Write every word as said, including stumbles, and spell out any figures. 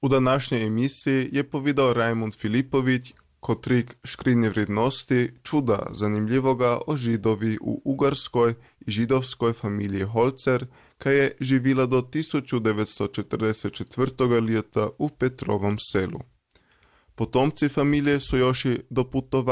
U današnjej emisiji je povedal Rajmund Filipović, kotrik škrinje vrednosti, čuda zanimljivoga o Židovi u ugarskoj i židovskoj familiji Holzer, ka je živila do tisoč devetsto četrdeset četvrtega leta u Petrovom selu. Potomci familije su još i doputovali